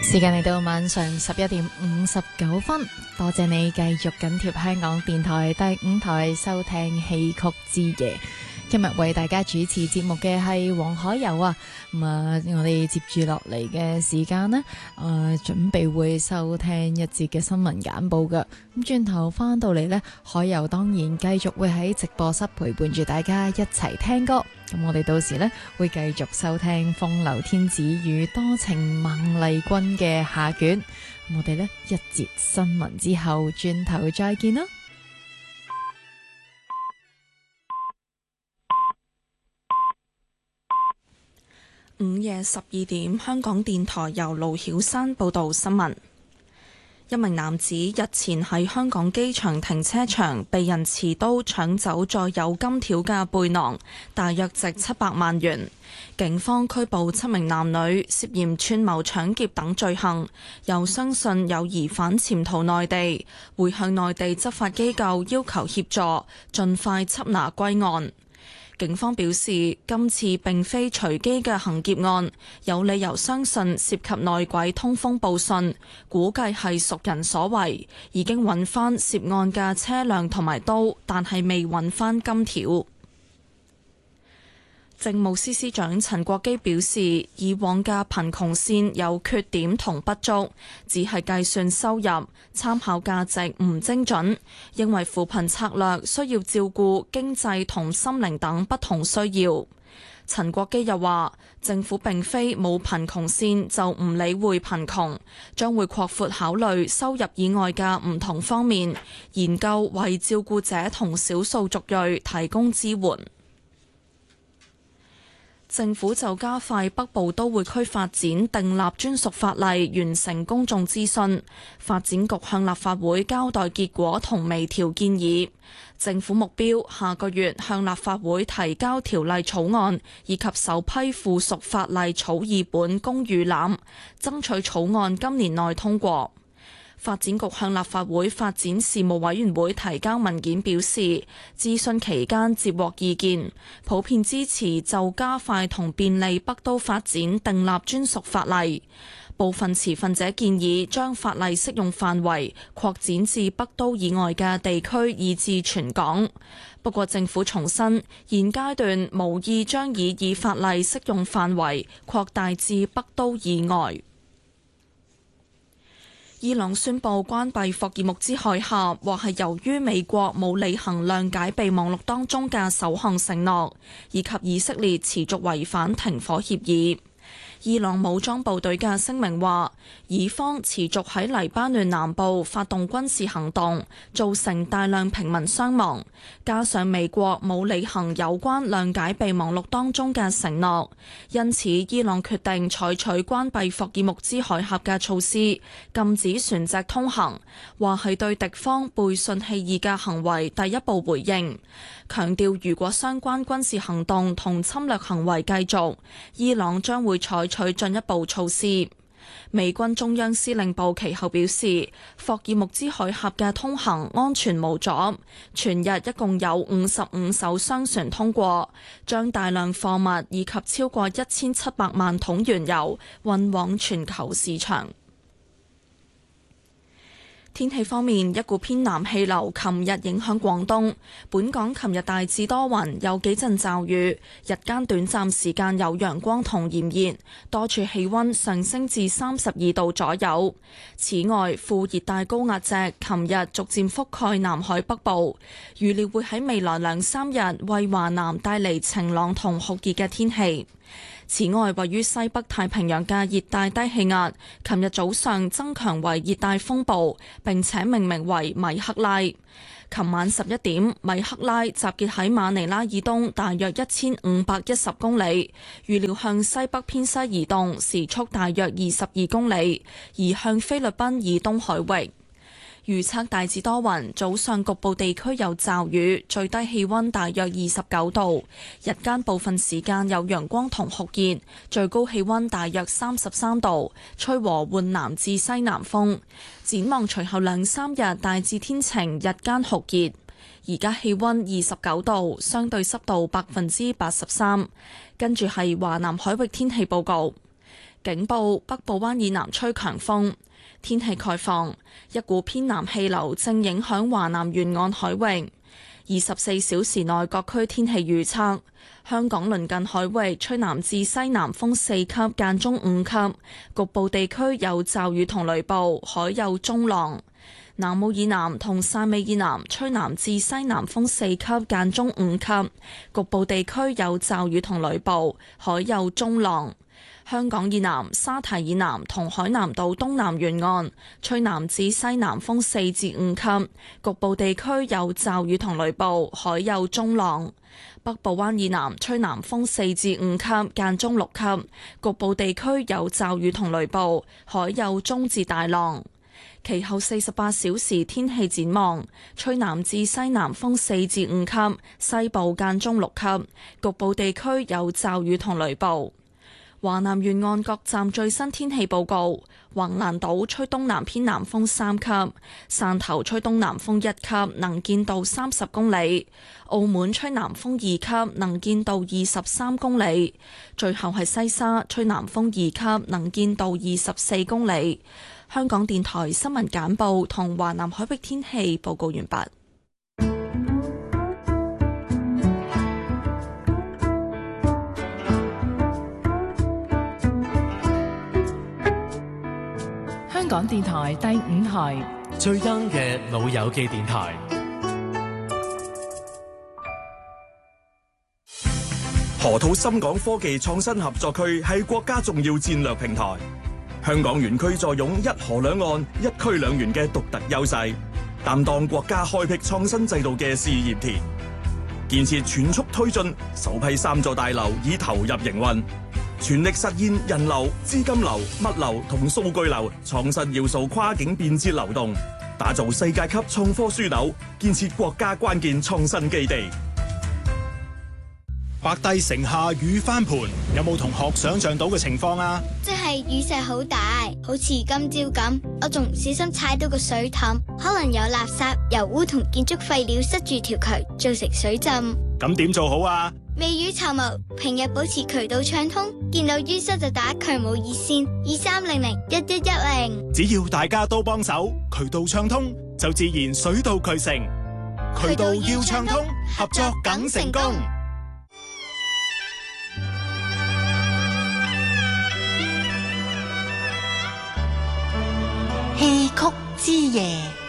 時間嚟到晚上11:59，多謝你繼續緊貼香港電台第5台收聽戲曲之夜。今日為大家主持節目嘅係黃海柔啊，我哋接住落嚟嘅時間呢，準備會收聽一節嘅新聞簡報噶。咁轉頭翻到嚟呢，海柔當然繼續會喺直播室陪伴住大家一齊聽歌。咁我哋到時呢，會繼續收聽《風流天子與多情孟麗君》嘅下卷。我哋呢，一節新聞之後，轉頭再見啦。 午夜12點，香港電台由盧曉山報道新聞。一名男子日前喺香港機場停車場被人持刀搶走載有金條嘅背囊，大約值700萬元。警方拘捕7名男女，涉嫌串謀搶劫等罪行，又相信有疑犯潛逃內地，會向內地執法機構要求協助，盡快緝拿歸案。警方表示，今次並非隨機嘅行劫案，有理由相信涉及內鬼通風報信，估計係熟人所為，已經揾翻涉案嘅車輛同埋刀，但係未揾翻金條。政務司司長陳國基表示，以往嘅貧窮線有缺點同不足，只係計算收入，參考價值唔精準，認為扶貧策略需要照顧經濟同心靈等不同需要。陳國基又話，政府並非冇貧窮線就唔理會貧窮，將會擴闊考慮收入以外嘅唔同方面，研究為照顧者同少數族裔提供支援。政府就加快北部都會區發展訂立專屬法例，完成公眾諮詢。發展局向立法會交代結果同微調建議。政府目標下個月向立法會提交條例草案，以及首批附屬法例草擬本供預覽，爭取草案今年內通過。發展局向立法會發展事務委員會提交文件表示，諮詢期間接獲意見，普遍支持就加快同便利北都發展訂立專屬法例。部分持份者建議將法例適用範圍擴展至北都以外嘅地區，以至全港。不過政府重申，現階段無意將擬議法例適用範圍擴大至北都以外。伊朗宣布關閉霍爾木茲海峽，話係由於美國冇履行諒解備忘錄當中嘅首項承諾，以及以色列持續違反停火協議。伊朗武裝部隊嘅聲明話，以方持續喺黎巴嫩南部發動軍事行動，造成大量平民傷亡，加上美國冇履行有關諒解備忘錄當中嘅承諾，因此伊朗決定採取關閉霍爾木茲海峽嘅措施，禁止船隻通行，話係對敵方背信棄義嘅行為第一步回應，強調如果相關軍事行動同侵略行為繼續，伊朗將會採取進一步措施。美軍中央司令部其後表示，霍爾木茲海峽嘅通行安全無阻，全日一共有55艘商船通過，將大量貨物以及超過1700萬桶原油運往全球市場。天氣方面，一股偏南氣流琴日影響廣東，本港琴日大致多雲，有幾陣驟雨，日間短暫時間有陽光同炎熱，多處氣溫上升至32度左右。此外，副熱帶高壓脊琴日逐漸覆蓋南海北部，預料會喺未來2-3日為華南帶嚟晴朗同酷熱嘅天氣。此外，位於西北太平洋嘅熱帶低氣壓，琴日早上增強為熱帶風暴，並且命名為米克拉。琴晚11點，米克拉集結喺馬尼拉以東大約1510公里，預料向西北偏西移動，時速大約22公里，移向菲律賓以東海域。預測大致多雲，早上局部地區有驟雨，最低氣溫大約29度，日間部分時間有陽光同酷熱，最高氣溫大約33度，吹和緩南至西南風。展望隨後2-3日大致天晴，日間酷熱。而家氣溫29度，相對濕度83%。跟住係華南海域天氣報告。 警報，北部灣以南吹強風。天氣概況，一股偏南氣流正影響華南沿岸海域。24小時內各區天氣預測：香港鄰近海域吹南至西南風4級，間中5級，局部地區有驟雨同雷暴，海有中浪。南澳以南同汕尾以南吹南至西南風4級，間中5級，局部地區有驟雨同雷暴，海有中浪。香港以南、沙堤以南同海南島東南沿岸吹南至西南風4至5級，局部地區有驟雨同雷暴，海有中浪。北部灣以南吹南風4至5級，間中6級，局部地區有驟雨同雷暴，海有中至大浪。其後48小時天氣展望，吹南至西南風4至5級，西部間中6級，局部地區有驟雨同雷暴。華南沿岸各站最新天氣報告：橫瀾島吹東南偏南風3級，汕頭吹東南風1級，能見度30公里；澳門吹南風2級，能見度23公里；最後係西沙吹南風2級，能見度24公里。香港電台新聞簡報同華南海域天氣報告完畢。 香港電台第5台最 young 嘅老友記電台。 河套深港科技創新合作區係國家重要戰略平台。香港園區坐擁一河兩岸、一區兩園嘅獨特優勢，擔當國家開闢創新制度嘅試驗田。建設全速推進，首批3座大樓已投入營運，全力實現人流、資金流、物流同數據流創新要素跨境便捷流動，打造世界級創科樞紐，建設國家關鍵創新基地。 白帝城下雨翻盤，有冇同學想象到嘅情況啊？ 即係雨勢好大，好似今朝咁，我仲唔小心踩到個水凼，可能有垃圾、油污同建築廢料塞住條渠，造成水浸。 咁點做好啊？ 未雨綢繆，平日保持渠道暢通，見到淤塞就打渠務熱線23001110。 只要大家都幫手，渠道暢通就自然水到渠成。渠道要暢通，合作梗成功。 戲曲之夜。